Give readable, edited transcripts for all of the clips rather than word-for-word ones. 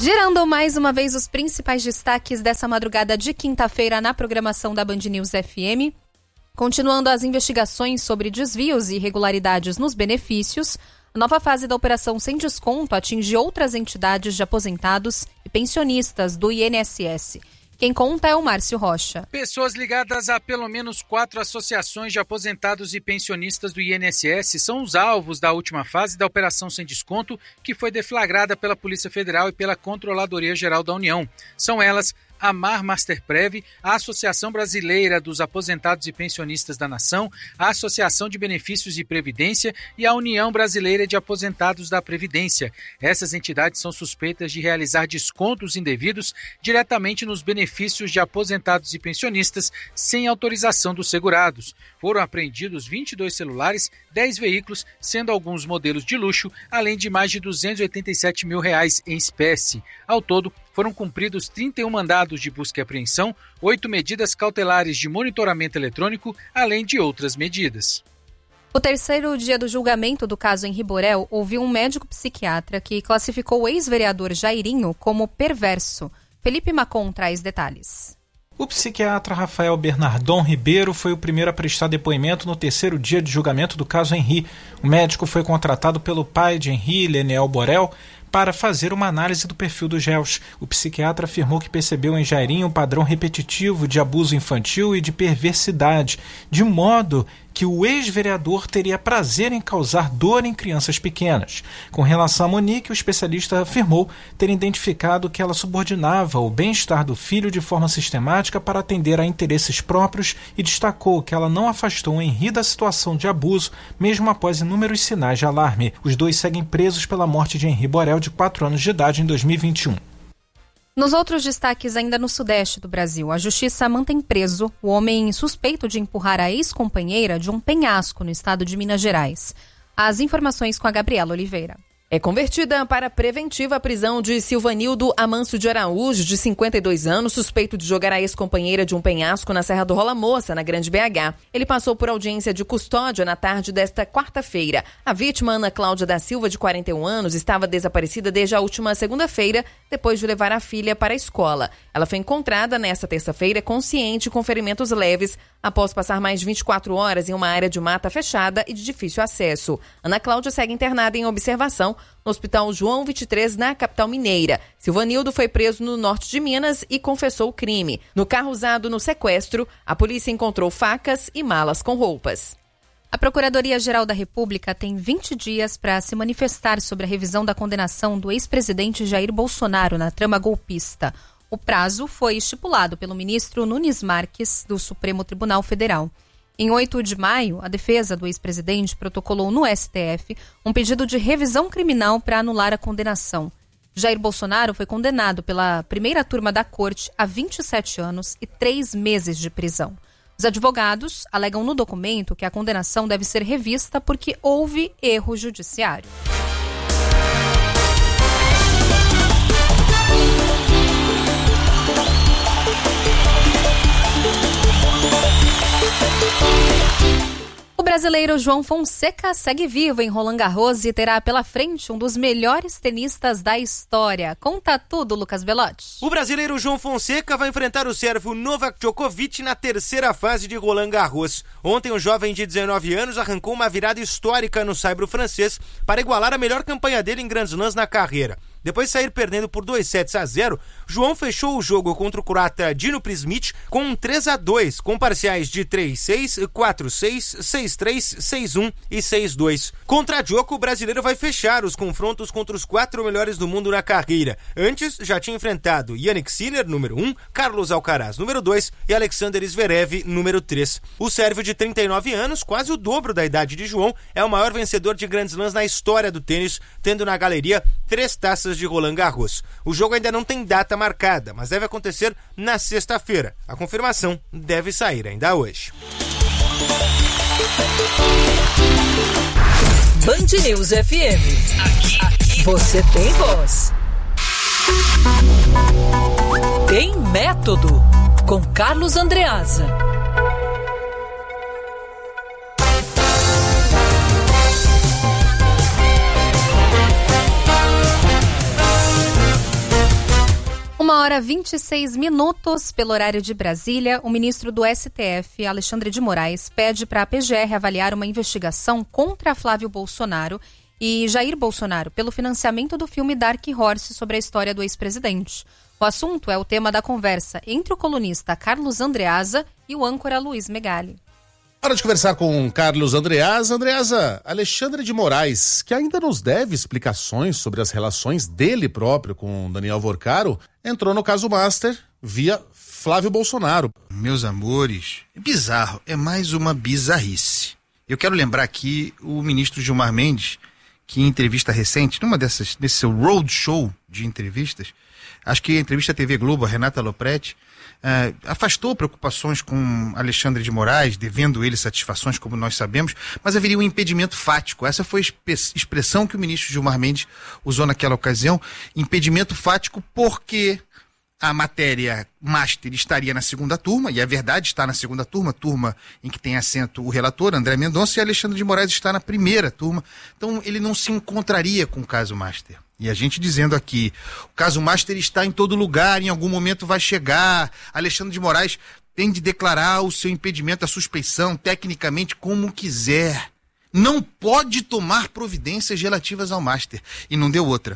Girando mais uma vez os principais destaques dessa madrugada de quinta-feira na programação da Band News FM. Continuando as investigações sobre desvios e irregularidades nos benefícios, a nova fase da Operação Sem Desconto atinge outras entidades de aposentados e pensionistas do INSS. Quem conta é o Márcio Rocha. Pessoas ligadas a pelo menos 4 associações de aposentados e pensionistas do INSS são os alvos da última fase da Operação Sem Desconto, que foi deflagrada pela Polícia Federal e pela Controladoria Geral da União. São elas a Mar Masterprev, a Associação Brasileira dos Aposentados e Pensionistas da Nação, a Associação de Benefícios e Previdência e a União Brasileira de Aposentados da Previdência. Essas entidades são suspeitas de realizar descontos indevidos diretamente nos benefícios de aposentados e pensionistas sem autorização dos segurados. Foram apreendidos 22 celulares, 10 veículos, sendo alguns modelos de luxo, além de mais de R$287 mil em espécie. Ao todo, foram cumpridos 31 mandados de busca e apreensão, 8 medidas cautelares de monitoramento eletrônico, além de outras medidas. O terceiro dia do julgamento do caso Henri Borel ouviu um médico psiquiatra que classificou o ex-vereador Jairinho como perverso. Felipe Macon traz detalhes. O psiquiatra Rafael Bernardon Ribeiro foi o primeiro a prestar depoimento no terceiro dia de julgamento do caso Henri. O médico foi contratado pelo pai de Henri, Leniel Borel, para fazer uma análise do perfil dos réus. O psiquiatra afirmou que percebeu em Jairinho um padrão repetitivo de abuso infantil e de perversidade, de modo que o ex-vereador teria prazer em causar dor em crianças pequenas. Com relação a Monique, o especialista afirmou ter identificado que ela subordinava o bem-estar do filho de forma sistemática para atender a interesses próprios e destacou que ela não afastou o Henri da situação de abuso, mesmo após inúmeros sinais de alarme. Os dois seguem presos pela morte de Henri Borel, de 4 anos de idade, em 2021. Nos outros destaques, ainda no sudeste do Brasil, a justiça mantém preso o homem suspeito de empurrar a ex-companheira de um penhasco no estado de Minas Gerais. As informações com a Gabriela Oliveira. É convertida para preventiva a prisão de Silvanildo Amâncio de Araújo, de 52 anos, suspeito de jogar a ex-companheira de um penhasco na Serra do Rola Moça, na Grande BH. Ele passou por audiência de custódia na tarde desta quarta-feira. A vítima, Ana Cláudia da Silva, de 41 anos, estava desaparecida desde a última segunda-feira, depois de levar a filha para a escola. Ela foi encontrada nesta terça-feira consciente com ferimentos leves, após passar mais de 24 horas em uma área de mata fechada e de difícil acesso. Ana Cláudia segue internada em observação no Hospital João 23, na capital mineira. Silvanildo foi preso no norte de Minas e confessou o crime. No carro usado no sequestro, a polícia encontrou facas e malas com roupas. A Procuradoria-Geral da República tem 20 dias para se manifestar sobre a revisão da condenação do ex-presidente Jair Bolsonaro na trama golpista. O prazo foi estipulado pelo ministro Nunes Marques, do Supremo Tribunal Federal. Em 8 de maio, a defesa do ex-presidente protocolou no STF um pedido de revisão criminal para anular a condenação. Jair Bolsonaro foi condenado pela primeira turma da corte a 27 anos e 3 meses de prisão. Os advogados alegam no documento que a condenação deve ser revista porque houve erro judiciário. O brasileiro João Fonseca segue vivo em Roland Garros e terá pela frente um dos melhores tenistas da história. Conta tudo, Lucas Belotti. O brasileiro João Fonseca vai enfrentar o sérvio Novak Djokovic na terceira fase de Roland Garros. Ontem, o jovem de 19 anos arrancou uma virada histórica no saibro francês para igualar a melhor campanha dele em Grand Slams na carreira. Depois de sair perdendo por 2-0, João fechou o jogo contra o croata Dino Prismic com um 3-2, com parciais de 3-6, 4-6, 6-3, 6-1 e 6-2. Contra Djoko, o brasileiro vai fechar os confrontos contra os 4 melhores do mundo na carreira. Antes, já tinha enfrentado Jannik Sinner, número 1, Carlos Alcaraz, número 2 e Alexander Zverev, número 3. O sérvio de 39 anos, quase o dobro da idade de João, é o maior vencedor de Grand Slams na história do tênis, tendo na galeria 3 taças de Roland Garros. O jogo ainda não tem data marcada, mas deve acontecer na sexta-feira. A confirmação deve sair ainda hoje. Band News FM. Aqui você tem voz. Tem método. Com Carlos Andreasa. 1h26 pelo horário de Brasília. O ministro do STF, Alexandre de Moraes, pede para a PGR avaliar uma investigação contra Flávio Bolsonaro e Jair Bolsonaro pelo financiamento do filme Dark Horse sobre a história do ex-presidente. O assunto é o tema da conversa entre o colunista Carlos Andreasa e o âncora Luiz Megali. Hora de conversar com Carlos Andreasa. Andreasa, Alexandre de Moraes, que ainda nos deve explicações sobre as relações dele próprio com Daniel Vorcaro, entrou no caso Master via Flávio Bolsonaro. Meus amores, é bizarro, é mais uma bizarrice. Eu quero lembrar aqui o ministro Gilmar Mendes, que em entrevista recente, nesse seu roadshow de entrevistas, acho que a entrevista à TV Globo, a Renata Lopretti, afastou preocupações com Alexandre de Moraes, devendo ele satisfações, como nós sabemos, mas haveria um impedimento fático. Essa foi a expressão que o ministro Gilmar Mendes usou naquela ocasião, impedimento fático porque a matéria Master estaria na segunda turma, e é verdade, está na segunda turma, turma em que tem assento o relator, André Mendonça, e Alexandre de Moraes está na primeira turma, então ele não se encontraria com o caso Master. E a gente dizendo aqui, o caso Master está em todo lugar, em algum momento vai chegar, Alexandre de Moraes tem de declarar o seu impedimento, a suspeição, tecnicamente, como quiser. Não pode tomar providências relativas ao Master. E não deu outra.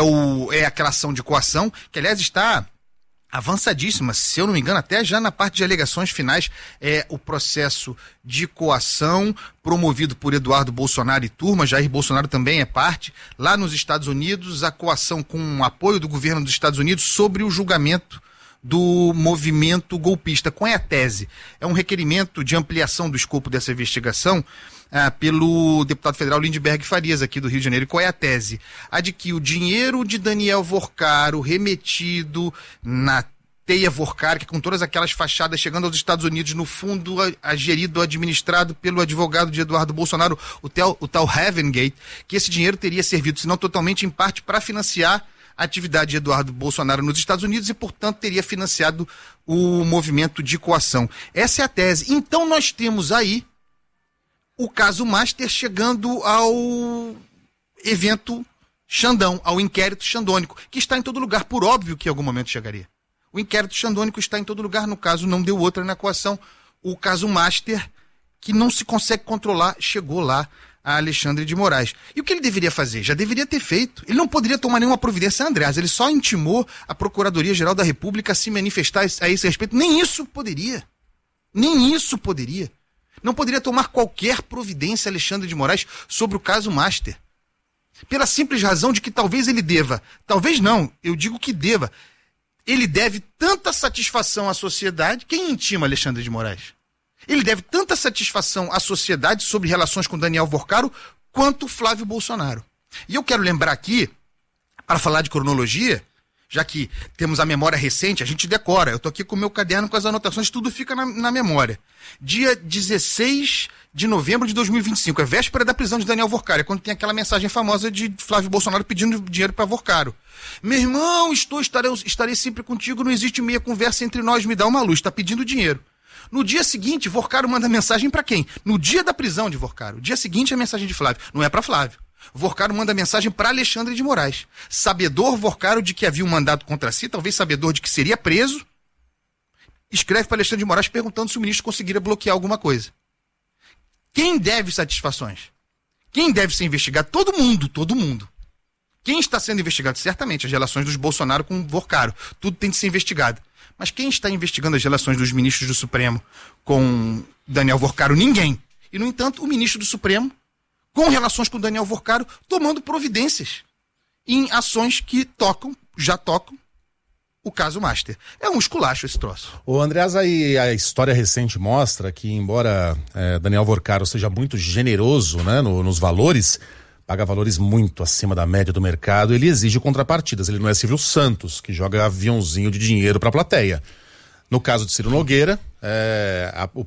É aquela ação de coação, que aliás está avançadíssima, se eu não me engano, até já na parte de alegações finais, é o processo de coação promovido por Eduardo Bolsonaro e turma, Jair Bolsonaro também é parte, lá nos Estados Unidos, a coação com apoio do governo dos Estados Unidos sobre o julgamento do movimento golpista. Qual é a tese? É um requerimento de ampliação do escopo dessa investigação pelo deputado federal Lindbergh Farias, aqui do Rio de Janeiro. E qual é a tese? A de que o dinheiro de Daniel Vorcaro remetido na teia Vorcaro, que com todas aquelas fachadas chegando aos Estados Unidos, no fundo gerido, administrado pelo advogado de Eduardo Bolsonaro, o tal Heaven Gate, que esse dinheiro teria servido, se não totalmente, em parte, para financiar a atividade de Eduardo Bolsonaro nos Estados Unidos e, portanto, teria financiado o movimento de coação. Essa é a tese. Então, nós temos aí o caso Master chegando ao evento Xandão, ao inquérito xandônico, que está em todo lugar, por óbvio que em algum momento chegaria. O inquérito xandônico está em todo lugar, no caso não deu outra na coação. O caso Master, que não se consegue controlar, chegou lá a Alexandre de Moraes. E o que ele deveria fazer? Já deveria ter feito. Ele não poderia tomar nenhuma providência, Andreas. Ele só intimou a Procuradoria-Geral da República a se manifestar a esse respeito. Nem isso poderia. Nem isso poderia. Não poderia tomar qualquer providência, Alexandre de Moraes, sobre o caso Master. Pela simples razão de que talvez ele deva, talvez não, eu digo que deva, ele deve tanta satisfação à sociedade. Quem intima Alexandre de Moraes? Ele deve tanta satisfação à sociedade sobre relações com Daniel Vorcaro quanto Flávio Bolsonaro. E eu quero lembrar aqui, para falar de cronologia, já que temos a memória recente, a gente decora. Eu estou aqui com o meu caderno com as anotações, tudo fica na memória. Dia 16 de novembro de 2025, é véspera da prisão de Daniel Vorcaro, é quando tem aquela mensagem famosa de Flávio Bolsonaro pedindo dinheiro para Vorcaro. Meu irmão, estarei sempre contigo, não existe meia conversa entre nós, me dá uma luz, está pedindo dinheiro. No dia seguinte, Vorcaro manda mensagem para quem? No dia da prisão de Vorcaro. Dia seguinte, a mensagem de Flávio. Não é para Flávio. Vorcaro manda mensagem para Alexandre de Moraes. Sabedor Vorcaro de que havia um mandado contra si, talvez sabedor de que seria preso, escreve para Alexandre de Moraes perguntando se o ministro conseguiria bloquear alguma coisa. Quem deve satisfações? Quem deve ser investigado? Todo mundo. Quem está sendo investigado? Certamente as relações dos Bolsonaro com Vorcaro. Tudo tem de ser investigado. Mas quem está investigando as relações dos ministros do Supremo com Daniel Vorcaro? Ninguém. E, no entanto, o ministro do Supremo, com relações com Daniel Vorcaro, tomando providências em ações que já tocam o caso Master. É um esculacho esse troço. O Andreas, aí a história recente mostra que, embora Daniel Vorcaro seja muito generoso, né, nos valores, paga valores muito acima da média do mercado, ele exige contrapartidas. Ele não é Silvio Santos, que joga aviãozinho de dinheiro para a plateia. No caso de Ciro Nogueira, o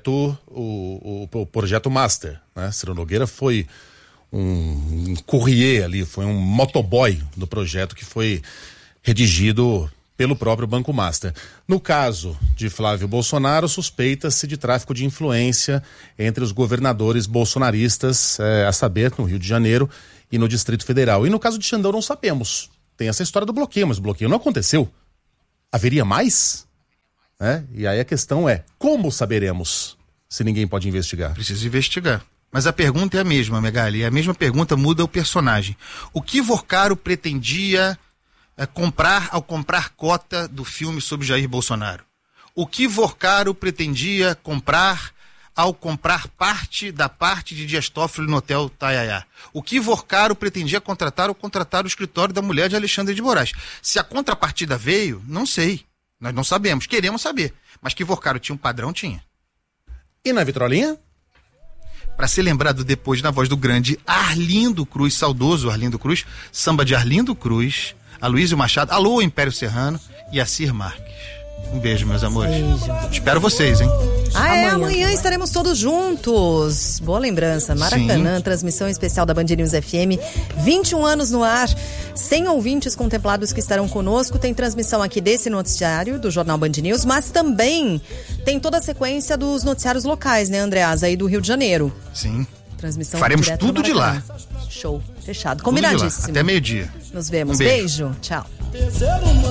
projeto Master, né? Ciro Nogueira foi um courrier ali, foi um motoboy do projeto que foi redigido pelo próprio Banco Master. No caso de Flávio Bolsonaro, suspeita-se de tráfico de influência entre os governadores bolsonaristas, a saber, no Rio de Janeiro e no Distrito Federal. E no caso de Xandão não sabemos. Tem essa história do bloqueio, mas o bloqueio não aconteceu. haveria mais? E aí a questão é, como saberemos se ninguém pode investigar? Precisa investigar. Mas a pergunta é a mesma, Megali. A mesma pergunta muda o personagem. O que Vorcaro pretendia comprar ao comprar cota do filme sobre Jair Bolsonaro? O que Vorcaro pretendia comprar ao comprar parte de Dias Toffoli no Hotel Taiaiá? O que Vorcaro pretendia contratar ao contratar o escritório da mulher de Alexandre de Moraes? Se a contrapartida veio, não sei. Nós não sabemos, queremos saber. Mas que Vorcaro tinha um padrão, tinha. E na vitrolinha? Para ser lembrado depois na voz do grande Arlindo Cruz, saudoso Arlindo Cruz, samba de Arlindo Cruz, Aloysio Machado, alô Império Serrano e Assir Marques. Um beijo, meus amores. Beijo. Espero vocês, hein? Amanhã estaremos todos juntos. Boa lembrança. Maracanã, transmissão especial da Band News FM. 21 anos no ar, 100 ouvintes contemplados que estarão conosco. Tem transmissão aqui desse noticiário do Jornal Band News, mas também tem toda a sequência dos noticiários locais, né, Andreas, aí do Rio de Janeiro. Sim. Transmissão faremos tudo de lá. Show. Fechado. Combinadíssimo. Até meio-dia. Nos vemos. Um beijo. Tchau.